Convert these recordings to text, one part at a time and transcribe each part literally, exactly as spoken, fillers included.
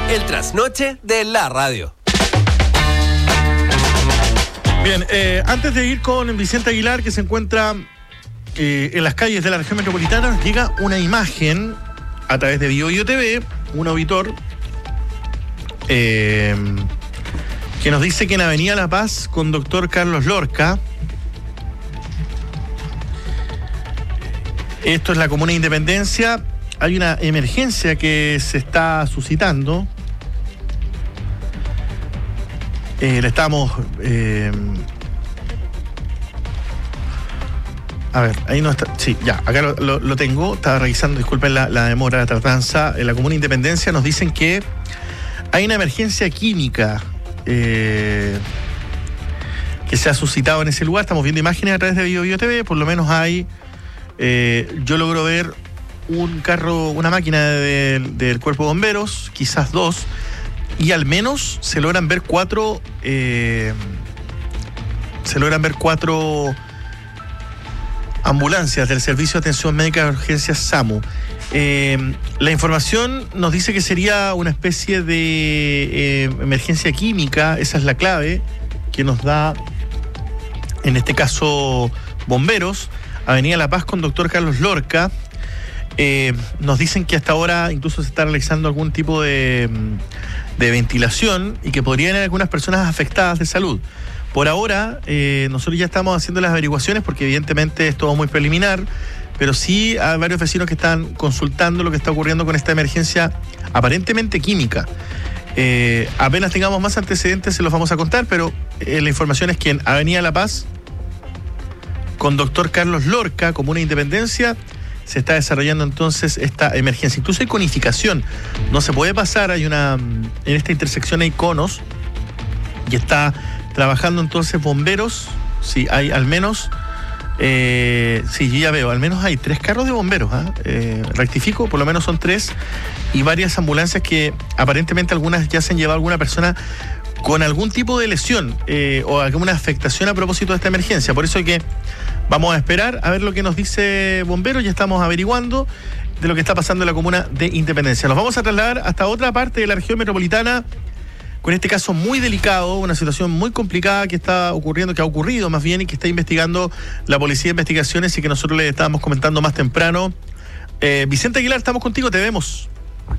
El trasnoche de la radio. Bien, eh, antes de ir con Vicente Aguilar, que se encuentra eh, en las calles de la región metropolitana, nos llega una imagen a través de BioBio T V, un auditor eh, que nos dice que en Avenida La Paz con doctor Carlos Lorca, esto es la comuna de Independencia, hay una emergencia que se está suscitando. Eh, le estamos... Eh, a ver, ahí no está... Sí, ya, acá lo, lo, lo tengo. Estaba revisando, disculpen la, la demora, la tardanza. En la comuna de Independencia nos dicen que hay una emergencia química eh, que se ha suscitado en ese lugar. Estamos viendo imágenes a través de BioBio T V. Por lo menos hay... Eh, yo logro ver un carro, una máquina de, de, del cuerpo de bomberos, quizás dos, y al menos se logran ver cuatro eh, se logran ver cuatro ambulancias del Servicio de Atención Médica de Urgencias SAMU. Eh, la información nos dice que sería una especie de eh, emergencia química, esa es la clave que nos da, en este caso, bomberos. Avenida La Paz con doctor Carlos Lorca. Eh, nos dicen que hasta ahora incluso se está realizando algún tipo de, de ventilación y que podrían haber algunas personas afectadas de salud. Por ahora, eh, nosotros ya estamos haciendo las averiguaciones porque evidentemente es todo muy preliminar, pero sí hay varios vecinos que están consultando lo que está ocurriendo con esta emergencia aparentemente química. Eh, apenas tengamos más antecedentes se los vamos a contar, pero eh, la información es que en Avenida La Paz con doctor Carlos Lorca, comuna de Independencia, se está desarrollando entonces esta emergencia. Incluso hay conificación, no se puede pasar, hay una, en esta intersección hay conos, y está trabajando entonces bomberos, sí, hay al menos, eh, sí, yo ya veo, al menos hay tres carros de bomberos, ¿eh? Eh, rectifico, por lo menos son tres, y varias ambulancias que aparentemente algunas ya se han llevado a alguna persona con algún tipo de lesión eh, o alguna afectación a propósito de esta emergencia. Por eso hay que vamos a esperar a ver lo que nos dice Bomberos. Ya estamos averiguando de lo que está pasando en la comuna de Independencia. Nos vamos a trasladar hasta otra parte de la región metropolitana con este caso muy delicado, una situación muy complicada que está ocurriendo, que ha ocurrido más bien y que está investigando la Policía de Investigaciones y que nosotros le estábamos comentando más temprano. Eh, Vicente Aguilar, estamos contigo, te vemos.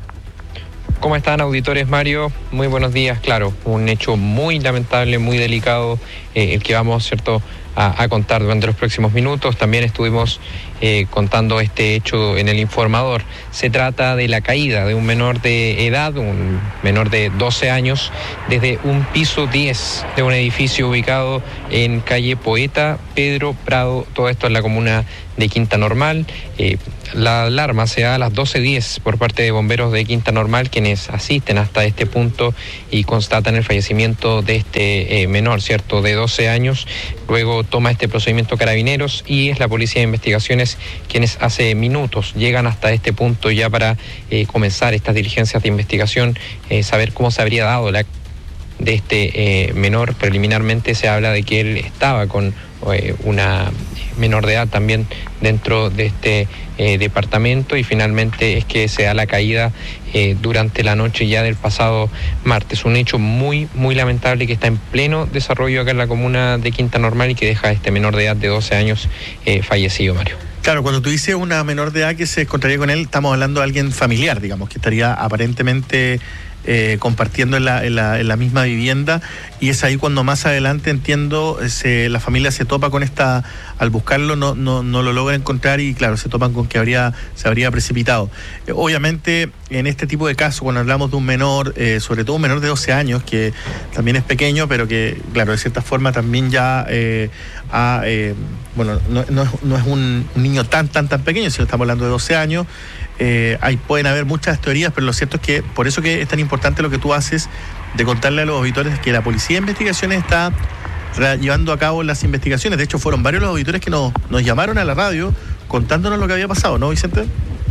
¿Cómo están, auditores? Mario, muy buenos días. Claro, un hecho muy lamentable, muy delicado, eh, el que vamos, ¿cierto?, a, a contar durante los próximos minutos. También estuvimos eh, contando este hecho en el informador. Se trata de la caída de un menor de edad, un menor de doce años, desde un piso diez de un edificio ubicado en calle Poeta Pedro Prado, todo esto en la comuna de Quinta Normal. Eh, la alarma se da a las doce diez por parte de bomberos de Quinta Normal, quienes asisten hasta este punto y constatan el fallecimiento de este eh, menor, ¿cierto?, de doce años. Luego toma este procedimiento Carabineros y es la Policía de Investigaciones quienes hace minutos llegan hasta este punto ya para eh, comenzar estas diligencias de investigación, eh, saber cómo se habría dado la de este eh, menor. Preliminarmente se habla de que él estaba con eh, una menor de edad también dentro de este eh, departamento, y finalmente es que se da la caída eh, durante la noche ya del pasado martes. Un hecho muy, muy lamentable que está en pleno desarrollo acá en la comuna de Quinta Normal y que deja a este menor de edad de doce años eh, fallecido, Mario. Claro, cuando tú dices una menor de edad que se encontraría con él, estamos hablando de alguien familiar, digamos, que estaría aparentemente eh, compartiendo en la, en, la, en la misma vivienda, y es ahí cuando más adelante, entiendo, se, la familia se topa con esta, al buscarlo no, no, no lo logra encontrar y claro, se topan con que habría, se habría precipitado. Eh, obviamente, en este tipo de casos, cuando hablamos de un menor, eh, sobre todo un menor de doce años, que también es pequeño, pero que, claro, de cierta forma también ya eh, ha, eh, bueno, no, no, no es un niño tan, tan, tan pequeño, sino estamos hablando de doce años. Eh, ahí pueden haber muchas teorías, pero lo cierto es que por eso que es tan importante lo que tú haces de contarle a los auditores que la Policía de Investigaciones está llevando a cabo las investigaciones. De hecho, fueron varios los auditores que nos, nos llamaron a la radio contándonos lo que había pasado, ¿no, Vicente?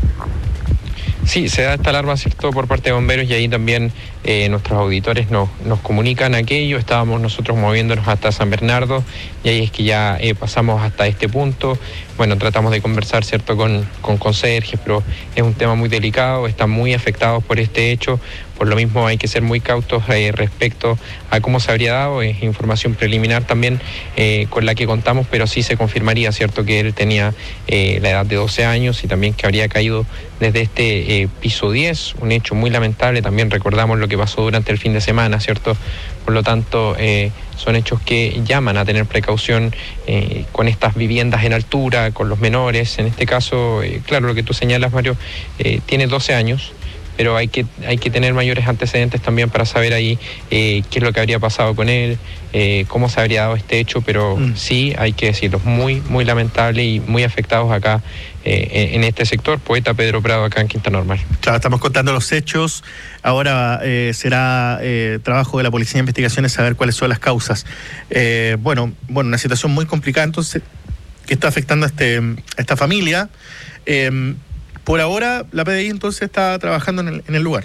Sí, se da esta alarma, ¿cierto?, por parte de bomberos, y ahí también eh, nuestros auditores nos, nos comunican aquello. Estábamos nosotros moviéndonos hasta San Bernardo y ahí es que ya eh, pasamos hasta este punto. Bueno, tratamos de conversar, ¿cierto?, con, con conserjes, pero es un tema muy delicado, están muy afectados por este hecho, por lo mismo hay que ser muy cautos eh, respecto a cómo se habría dado. Es información preliminar también eh, con la que contamos, pero sí se confirmaría, ¿cierto?, que él tenía eh, la edad de doce años y también que habría caído desde este eh, piso diez, un hecho muy lamentable. También recordamos lo que pasó durante el fin de semana, ¿cierto? Por lo tanto, eh, son hechos que llaman a tener precaución eh, con estas viviendas en altura, con los menores. En este caso, eh, claro, lo que tú señalas, Mario, eh, tiene doce años, pero hay que, hay que tener mayores antecedentes también para saber ahí eh, qué es lo que habría pasado con él, eh, cómo se habría dado este hecho, pero mm. sí, hay que decirlo, muy, muy lamentable y muy afectados acá eh, en este sector. Poeta Pedro Prado, acá en Quinta Normal. Claro, estamos contando los hechos. Ahora eh, será eh, trabajo de la Policía de Investigaciones saber cuáles son las causas. Eh, bueno, bueno, una situación muy complicada entonces que está afectando a, este, a esta familia. Eh, por ahora la P D I entonces está trabajando en el, en el lugar.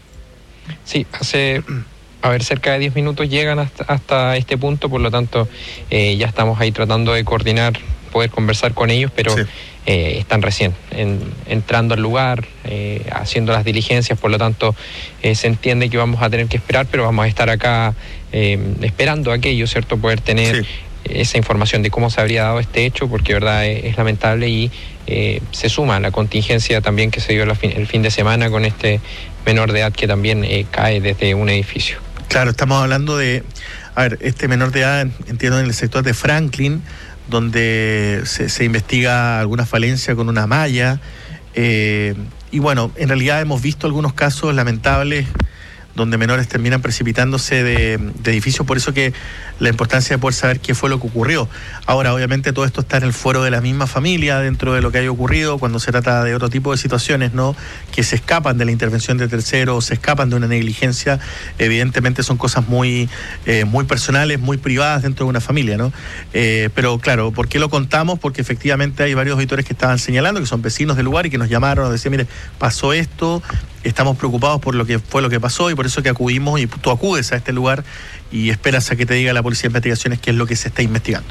Sí, hace... A ver, cerca de diez minutos llegan hasta, hasta este punto, por lo tanto eh, ya estamos ahí tratando de coordinar, poder conversar con ellos, pero sí. eh, están recién en, entrando al lugar, eh, haciendo las diligencias, por lo tanto eh, se entiende que vamos a tener que esperar, pero vamos a estar acá eh, esperando aquello, ¿cierto? Poder tener sí. esa información de cómo se habría dado este hecho, porque de verdad es, es lamentable y eh, se suma a la contingencia también que se dio el fin, el fin de semana con este menor de edad que también eh, cae desde un edificio. Claro, estamos hablando de, a ver, este menor de edad, entiendo, en el sector de Franklin, donde se, se investiga alguna falencia con una malla, eh, y bueno, en realidad hemos visto algunos casos lamentables donde menores terminan precipitándose de, de edificios, por eso que la importancia de poder saber qué fue lo que ocurrió. Ahora, obviamente, todo esto está en el fuero de la misma familia, dentro de lo que haya ocurrido, cuando se trata de otro tipo de situaciones, ¿no?, que se escapan de la intervención de terceros, se escapan de una negligencia, evidentemente son cosas muy, eh, muy personales, muy privadas dentro de una familia, ¿no? Eh, pero claro, ¿por qué lo contamos? Porque efectivamente hay varios auditores que estaban señalando, que son vecinos del lugar y que nos llamaron, nos decían, mire, pasó esto, estamos preocupados por lo que fue lo que pasó y por eso que acudimos, y tú acudes a este lugar y esperas a que te diga la Policía de Investigaciones qué es lo que se está investigando.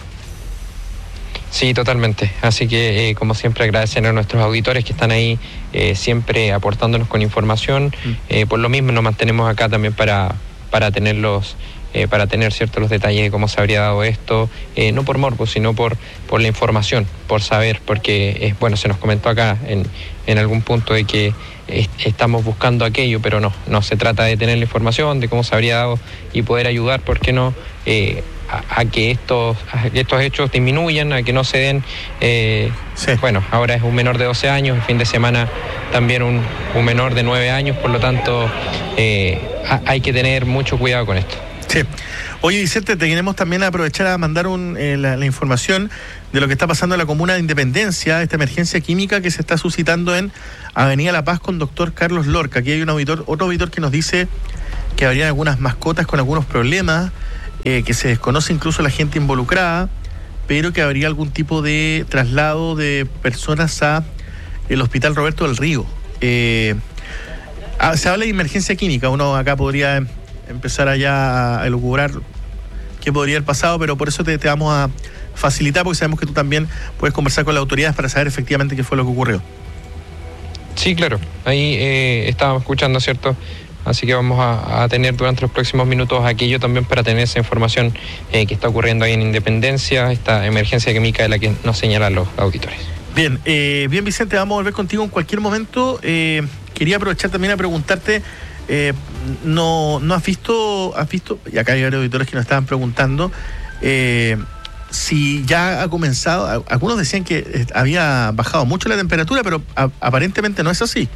Sí, totalmente. Así que, eh, como siempre, agradecer a nuestros auditores que están ahí eh, siempre aportándonos con información. Mm. Eh, por lo mismo nos mantenemos acá también para, para tenerlos... Eh, para tener ciertos los detalles de cómo se habría dado esto, eh, no por morbo, sino por, por la información, por saber, porque eh, bueno, se nos comentó acá en, en algún punto de que eh, estamos buscando aquello, pero no, no se trata de tener la información de cómo se habría dado y poder ayudar, ¿por qué no?, eh, a, a que estos a que estos hechos disminuyan, a que no se den, eh, sí. Bueno, ahora es un menor de doce años, el fin de semana también un, un menor de nueve años, por lo tanto eh, a, hay que tener mucho cuidado con esto. Sí. Oye, Vicente, te queremos también aprovechar a mandar un, eh, la, la información de lo que está pasando en la comuna de Independencia, esta emergencia química que se está suscitando en Avenida La Paz con doctor Carlos Lorca. Aquí hay un auditor, otro auditor que nos dice que habrían algunas mascotas con algunos problemas, eh, que se desconoce incluso la gente involucrada, pero que habría algún tipo de traslado de personas a el Hospital Roberto del Río. Eh, se habla de emergencia química, uno acá podría empezar allá a elucubrar qué podría haber pasado, pero por eso te, te vamos a facilitar, porque sabemos que tú también puedes conversar con las autoridades para saber efectivamente qué fue lo que ocurrió. Sí, claro, ahí eh, estábamos escuchando, ¿cierto? Así que vamos a, a tener durante los próximos minutos aquello también para tener esa información eh, que está ocurriendo ahí en Independencia, esta emergencia química de la que nos señalan los auditores. Bien, eh, bien Vicente, vamos a volver contigo en cualquier momento. Eh, quería aprovechar también a preguntarte, Eh, no, no has visto, has visto, y acá hay varios auditores que nos estaban preguntando, eh, si ya ha comenzado, algunos decían que había bajado mucho la temperatura, pero a, aparentemente no es así.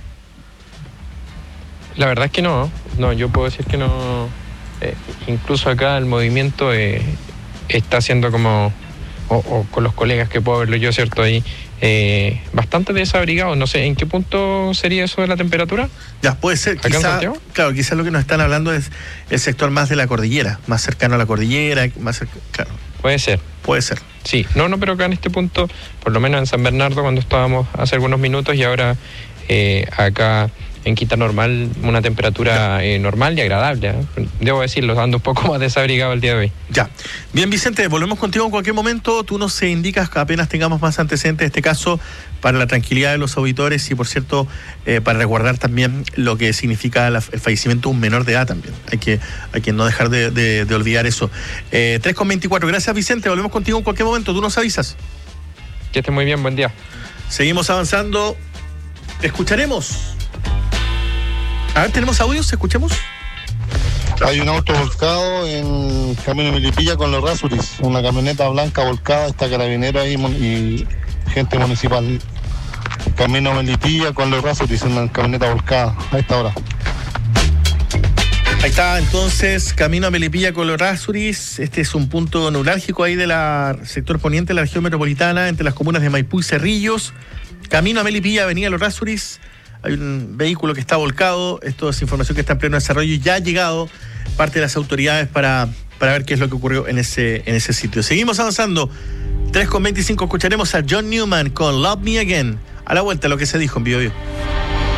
La verdad es que no, no, yo puedo decir que no, eh, incluso acá el movimiento eh, está haciendo como, o, o con los colegas que puedo verlo yo, ¿cierto? Ahí, eh, bastante desabrigados, no sé, ¿en qué punto sería eso de la temperatura? Ya, puede ser, quizá, claro, quizás lo que nos están hablando es el sector más de la cordillera, más cercano a la cordillera, más cerca, claro. Puede ser. Puede ser. Sí, no, no, pero acá en este punto, por lo menos en San Bernardo, cuando estábamos hace algunos minutos y ahora eh, acá en Quinta Normal una temperatura eh, normal y agradable. ¿eh? Debo decirlo, ando un poco más desabrigado el día de hoy. Ya. Bien, Vicente, volvemos contigo en cualquier momento. Tú nos indicas que apenas tengamos más antecedentes de este caso para la tranquilidad de los auditores y, por cierto, eh, para resguardar también lo que significa la, el fallecimiento de un menor de edad también. Hay que, hay que no dejar de, de, de olvidar eso. Eh, tres con veinticuatro. Gracias, Vicente. Volvemos contigo en cualquier momento. Tú nos avisas. Que estés muy bien. Buen día. Seguimos avanzando. Escucharemos. A ver, ¿tenemos audios? ¿Escuchemos? Hay un auto volcado en Camino Melipilla con los Rasuris. Una camioneta blanca volcada, está carabinero ahí y gente municipal. Camino Melipilla con los Rasuris, una camioneta volcada a esta hora. Ahí está, entonces, camino a Melipilla con los Rasuris. Este es un punto neurálgico ahí del sector poniente de la región metropolitana, entre las comunas de Maipú y Cerrillos. Camino a Melipilla, avenida Los Rasuris. Hay un vehículo que está volcado. Esto es información que está en pleno desarrollo y ya ha llegado parte de las autoridades para, para ver qué es lo que ocurrió en ese, en ese sitio. Seguimos avanzando. tres con veinticinco, escucharemos a John Newman con Love Me Again. A la vuelta, lo que se dijo en Bio Bio.